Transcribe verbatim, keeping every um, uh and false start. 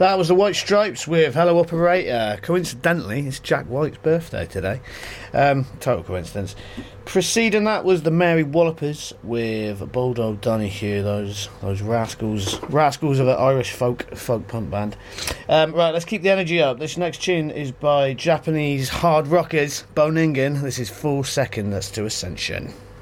That was the White Stripes with Hello Operator. Coincidentally, it's Jack White's birthday today. Um, total coincidence. Preceding that was the Mary Wallopers with Bold Old Donahue, those those rascals rascals of an Irish folk folk punk band. Um, right, let's keep the energy up. This next tune is by Japanese hard rockers, Boningen. This is Full Second, that's to Ascension.